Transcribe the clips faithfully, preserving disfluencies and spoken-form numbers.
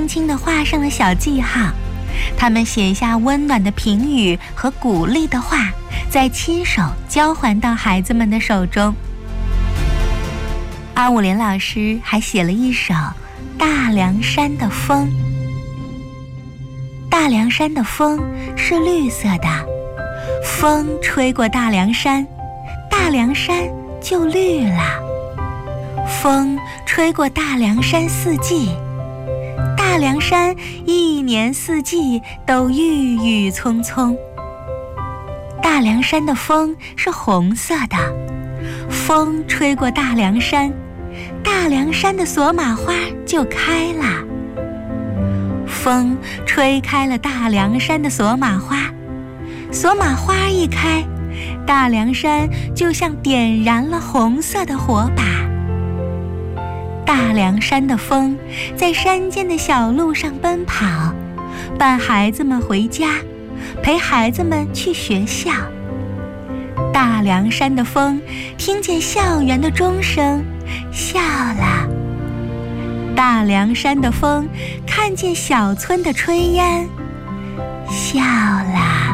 轻轻地画上了小记号。他们写下温暖的评语和鼓励的话，再亲手交还到孩子们的手中。阿武莲老师还写了一首《大凉山的风》。大凉山的风是绿色的，风吹过大凉山，大凉山就绿了。风吹过大凉山四季，大凉山一年四季都郁郁葱葱。大凉山的风是红色的，风吹过大凉山，大凉山的索玛花就开了。风吹开了大凉山的索玛花，索玛花一开，大凉山就像点燃了红色的火把。大凉山的风在山间的小路上奔跑，伴孩子们回家，陪孩子们去学校。大凉山的风听见校园的钟声，笑了。大凉山的风看见小村的炊烟，笑了。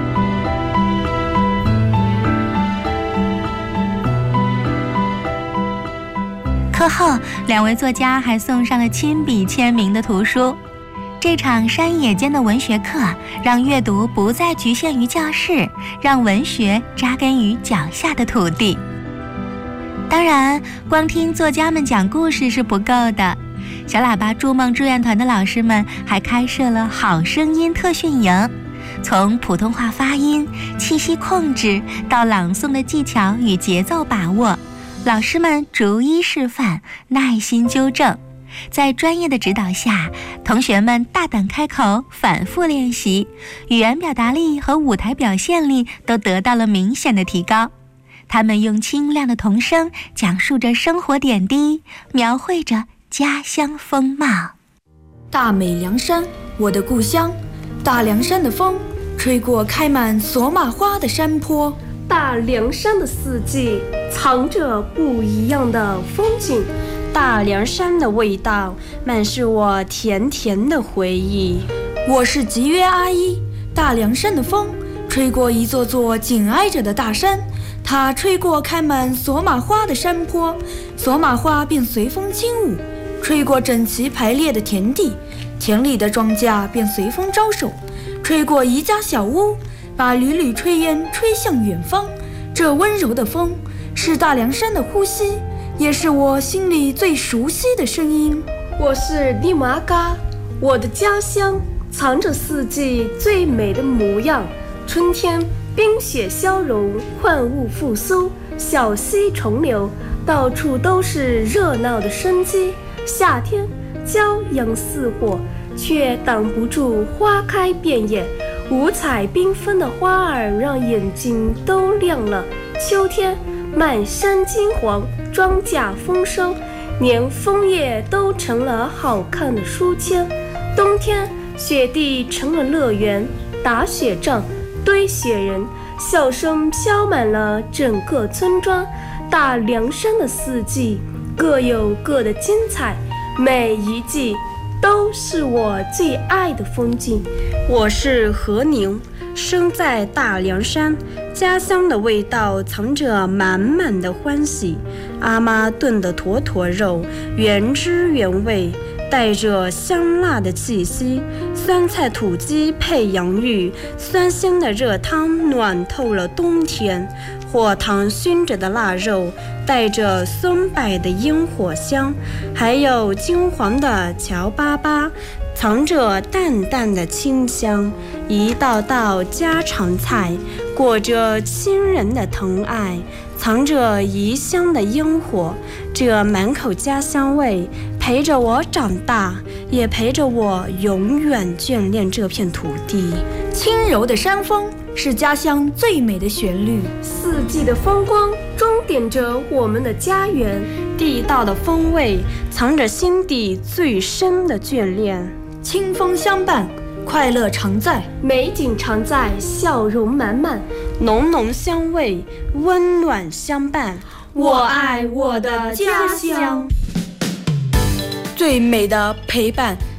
课后，两位作家还送上了亲笔签名的图书。这场山野间的文学课，让阅读不再局限于教室，让文学扎根于脚下的土地。当然，光听作家们讲故事是不够的。小喇叭筑梦志愿团的老师们还开设了好声音特训营，从普通话发音、气息控制到朗诵的技巧与节奏把握，老师们逐一示范，耐心纠正。在专业的指导下，同学们大胆开口，反复练习，语言表达力和舞台表现力都得到了明显的提高。他们用清亮的童声讲述着生活点滴，描绘着家乡风貌。 大美凉山，我的故乡。大凉山的风吹过开满索玛花的山坡， 大凉山的四季藏着不一样的风景。 大凉山的味道满是我甜甜的回忆。 我是吉约阿姨。大凉山的风吹过一座座紧挨着的大山，它吹过开满索玛花的山坡，索玛花便随风轻舞，吹过整齐排列的田地，田里的庄稼便随风招手，吹过一家小屋，把缕缕炊烟吹向远方。这温柔的风是大凉山的呼吸，也是我心里最熟悉的声音。 我是利玛嘎，我的家乡藏着四季最美的模样。春天冰雪消融，万物复苏，小溪重流，到处都是热闹的生机。夏天骄阳似火，却挡不住花开遍野，五彩缤纷的花儿让眼睛都亮了。秋天满山金黄，庄稼丰收，连枫叶都成了好看的书签。冬天雪地成了乐园，打雪仗，堆雪人，笑声飘满了整个村庄。大凉山的四季各有各的精彩，每一季都是我最爱的风景。 我是何宁，生在大凉山，家乡的味道藏着满满的欢喜。阿妈炖的坨坨肉，原汁原味，带着香辣的气息。酸菜土鸡配洋芋，酸香的热汤暖透了冬天。火塘熏着的腊肉，带着松柏的烟火香，还有金黄的乔粑粑，藏着淡淡的清香。一道道家常菜，裹着亲人的疼爱，藏着异乡的烟火。这满口家乡味陪着我长大，也陪着我永远眷恋这片土地。 轻柔的山风是家乡最美的旋律， 四季的风光装点着我们的家园， 地道的风味藏着心底最深的眷恋。 清风相伴，快乐常在， 美景常在，笑容满满， 浓浓香味，温暖相伴。 我爱我的家乡。 最美的陪伴